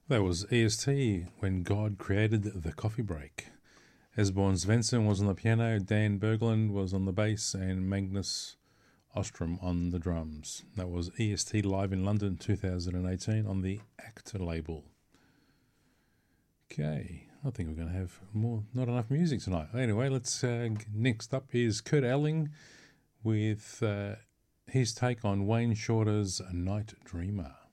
That was EST, When God Created the Coffee Break. Esbjorn Svensson was on the piano, Dan Berglund was on the bass, and Magnus Ostrom on the drums. That was EST live in London 2018 on the Actor label. Okay, I think we're going to have not enough music tonight. Anyway, let's next up is Kurt Elling with his take on Wayne Shorter's Night Dreamer.